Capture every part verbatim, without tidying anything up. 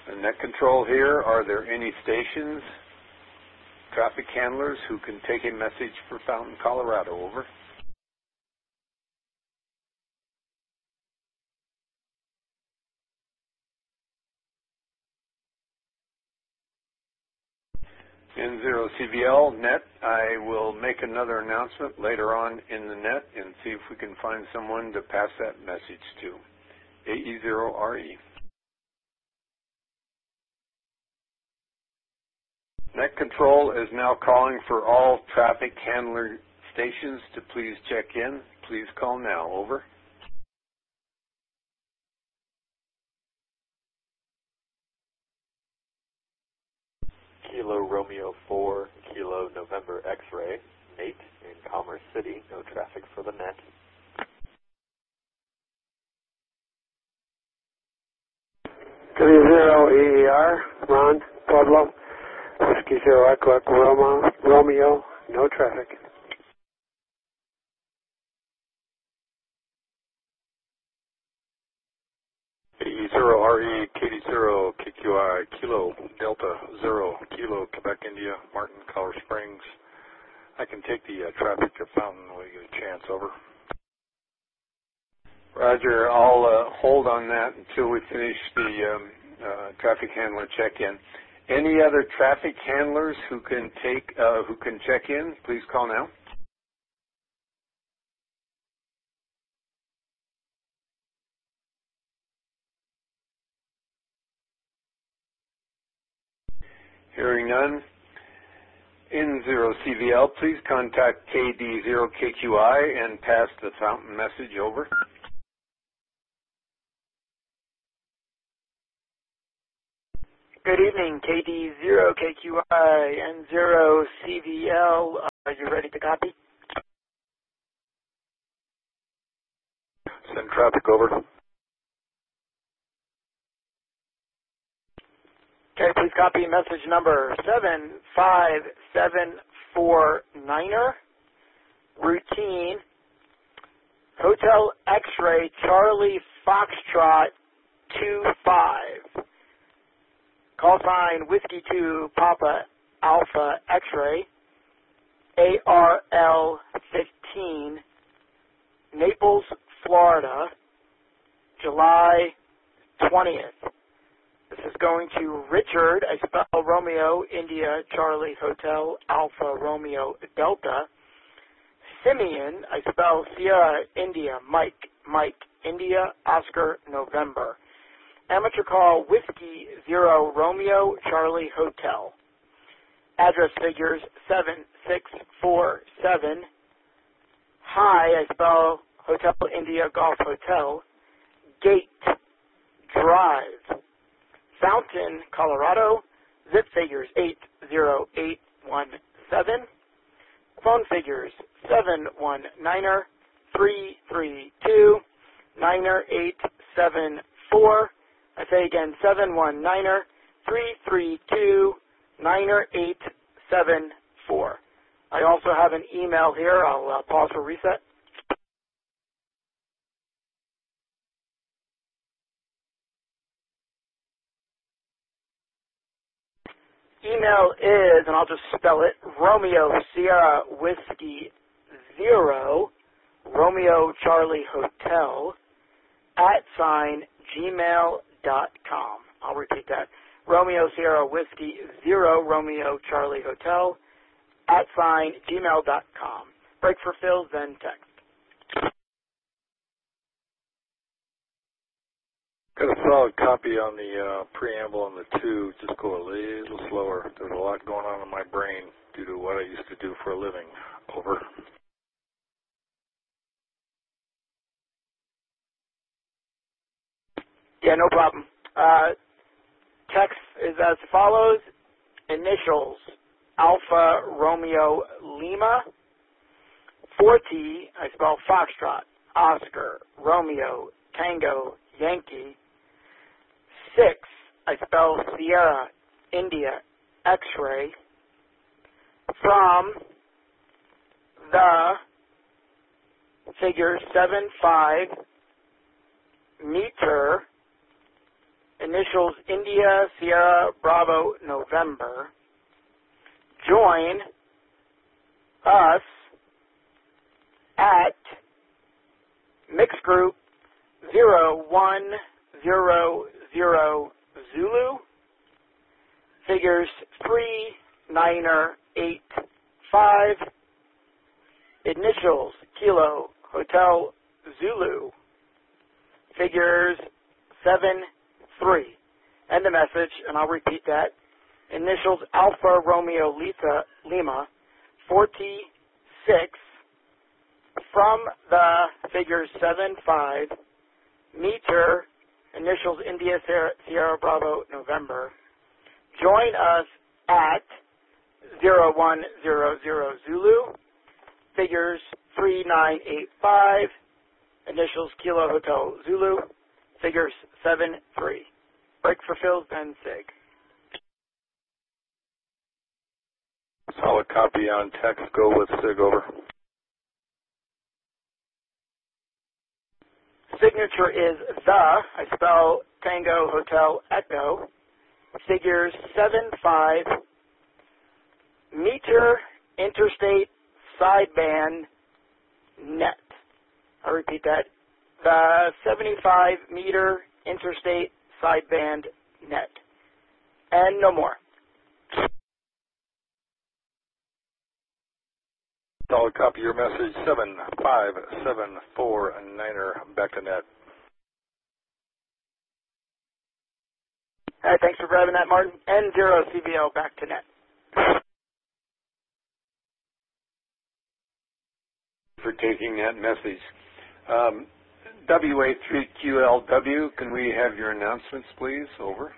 The net control here, are there any stations, traffic handlers who can take a message for Fountain, Colorado? Over. N zero C V L net, I will make another announcement later on in the net and see if we can find someone to pass that message to. A E zero R E. Net control is now calling for all traffic handler stations to please check in. Please call now. Over. Kilo Romeo four, Kilo November X-ray, Nate in Commerce City, no traffic for the net. three zero E E R, Ron, Pueblo, Whiskey Zero Echo Echo Roma, Romeo, no traffic. A E zero R E, Katie zero, K Q I, Kilo, Delta zero, Kilo, Quebec, India, Martin, Colorado Springs. I can take the uh, traffic to Fountain when we get a chance. Over. Roger, I'll uh, hold on that until we finish the um, uh, traffic handler check-in. Any other traffic handlers who can take, uh, who can check in, please call now. Hearing none. N zero C V L, please contact K D zero K Q I and pass the Fountain message. Over. Good evening, K D zero K Q I and zero C V L. Are you ready to copy? Send traffic. Over. Okay, please copy message number seven five seven four niner, routine, Hotel X-ray Charlie Foxtrot two five. Call sign Whiskey two Papa Alpha X-ray, A R L fifteen, Naples, Florida, July twentieth. This is going to Richard, I spell Romeo, India, Charlie, Hotel, Alpha, Romeo, Delta. Simeon, I spell Sierra, India, Mike, Mike, India, Oscar, November. Amateur call Whiskey Zero, Romeo, Charlie, Hotel. Address figures seven six four seven. Hi, I spell Hotel, India, Golf, Hotel. Gate Drive. Fountain, Colorado, zip figures eight zero eight one seven, phone figures seven one nine three three two nine eight seven four. I say again, seven one nine three three two nine eight seven four. I also have an email here. I'll uh, pause for reset. Email is, and I'll just spell it, Romeo Sierra Whiskey Zero, Romeo Charlie Hotel, at sign gmail dot com. I'll repeat that. Romeo Sierra Whiskey Zero, Romeo Charlie Hotel, at sign gmail dot com. Break for fills, then text. Got a solid copy on the uh, preamble on the two. Just go a little slower. There's a lot going on in my brain due to what I used to do for a living. Over. Yeah, no problem. Uh, text is as follows. Initials, Alpha Romeo Lima. forty, I spell Foxtrot, Oscar, Romeo, Tango, Yankee. Six, I spell Sierra, India, X-ray. From the figure seven five meter initials India, Sierra, Bravo, November. Join us at mixed group zero one zero zero Zulu, figures three niner eight five, initials Kilo Hotel Zulu, figures seven three. And the message, and I'll repeat that, initials Alpha Romeo Lisa Lima forty-six, from the figures seven five, meter, initials India Sierra, Sierra Bravo November. Join us at zero one zero zero Zulu, figures three nine eight five, initials Kilo Hotel Zulu, figures seven three. Break for Phil, Ben Sig. Solid copy on text. Go with Sig, over. Signature is the, I spell Tango Hotel Echo, figures seven five, meter interstate sideband net. I'll repeat that. The seventy-five meter interstate sideband net. And no more. Solid copy your message, seven five seven four niner, back to net. All right, thanks for grabbing that, Martin. N zero C B L, back to net. For taking that message. Um, W A three Q L W, can we have your announcements, please? Over.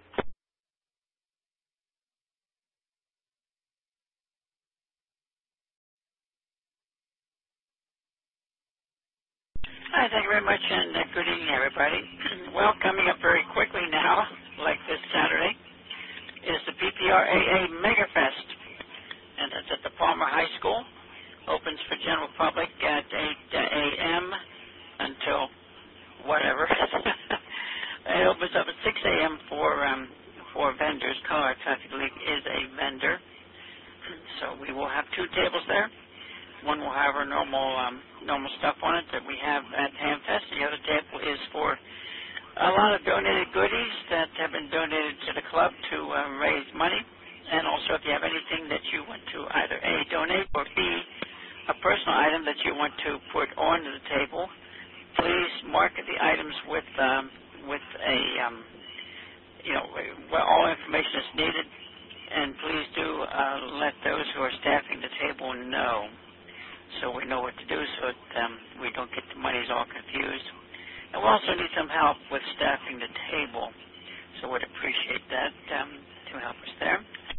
Hi, thank you very much, and uh, good evening, everybody. Well, coming up very quickly now, like this Saturday, is the P P R A A MegaFest, and that's at the Palmer High School. Opens for general public at eight A M until whatever. It opens up at six A M for um, for vendors. Colorado Traffic League is a vendor, so we will have two tables there. One will have our normal um, normal stuff on it that we have at Hamfest. The other table is for a lot of donated goodies that have been donated to the club to uh, raise money. And also, if you have anything that you want to either A, donate, or B, a personal item that you want to put onto the table, please market the items with um, with a um, you know well, all information is needed, and please do uh, let those who are staffing the table know, so we know what to do, so that um, we don't get the monies all confused. And we also need some help with staffing the table, so we'd appreciate that um, to help us there.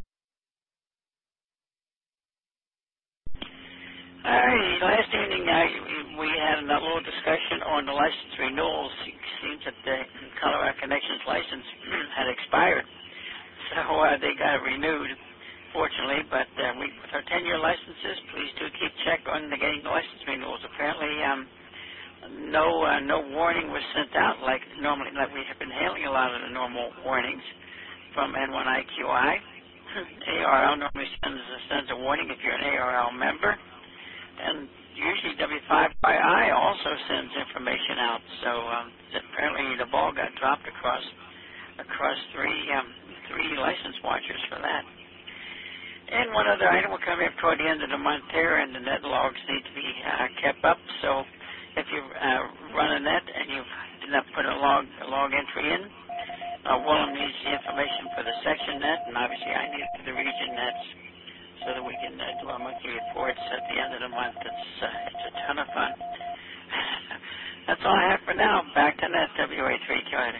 All right, last evening uh, we had a little discussion on the license renewals. It seems that the Colorado Connections license had expired, so uh, they got it renewed, fortunately. But uh, we, with our ten-year licenses, please do keep check on the getting the license renewals. Apparently, um, no uh, no warning was sent out like normally, like we have been hailing a lot of the normal warnings from N one I Q I. A R L normally sends, sends a warning if you're an A R L member. And usually W five I also sends information out. So um, apparently the ball got dropped across across three um, three license watchers for that. And one other item, we're coming up toward the end of the month here, and the net logs need to be uh, kept up. So if you uh, run a net and you did not put a log a log entry in, uh, Willem needs the information for the section net, and obviously I need the region nets, so that we can uh, do our monthly reports at the end of the month. It's, uh, it's a ton of fun. That's all I have for now. Back to net, W A three Q L.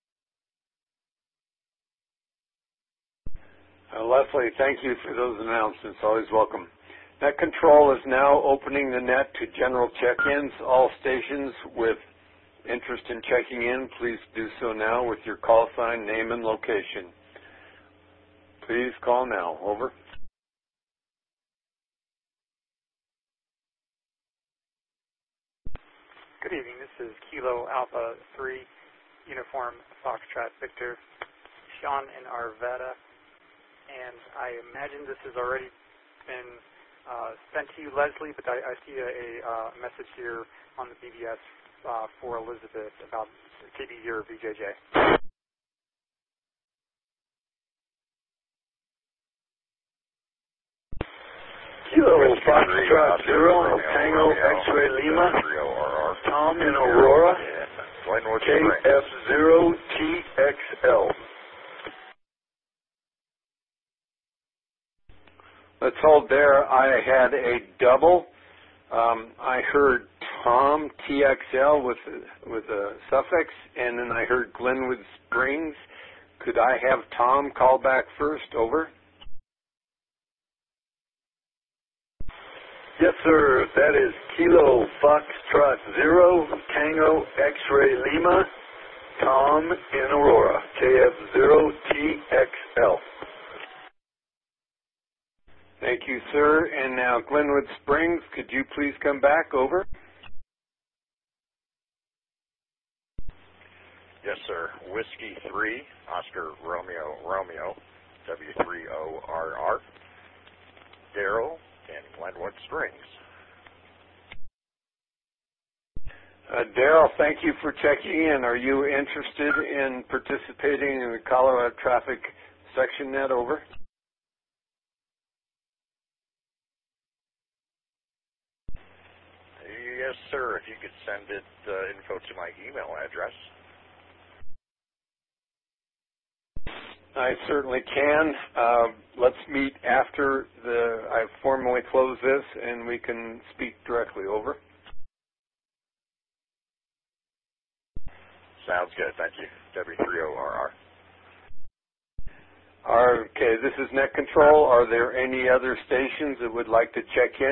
Uh, Leslie, thank you for those announcements. Always welcome. Net Control is now opening the net to general check-ins. All stations with interest in checking in, please do so now with your call sign, name, and location. Please call now. Over. Good evening. This is Kilo Alpha three Uniform Foxtrot Victor, Sean in Arvada, and I imagine this has already been uh, sent to you, Leslie, but I, I see a, a uh, message here on the B B S uh, for Elizabeth about K B zero V J J. Kilo Foxtrot Zero, Tango X-Ray Lima, Tom in Aurora, K F zero T X L. Let's hold there. I had a double. Um, I heard Tom, T X L with, with a suffix, and then I heard Glenwood Springs. Could I have Tom call back first? Over. Yes, sir. That is Kilo Foxtrot Zero, Tango X-Ray Lima, Tom in Aurora, K F zero T X L. Thank you, sir. And now, Glenwood Springs, could you please come back? Over. Yes, sir. Whiskey three, Oscar Romeo Romeo, W three O R R, Daryl in Glenwood Springs. Uh, Daryl, thank you for checking in. Are you interested in participating in the Colorado Traffic Section Net? Over. Yes, sir. If you could send it uh, info to my email address. I certainly can. Uh, let's meet after the I formally close this, and we can speak directly. Over. Sounds good. Thank you. W three O R R. Okay, this is Net Control. Are there any other stations that would like to check in?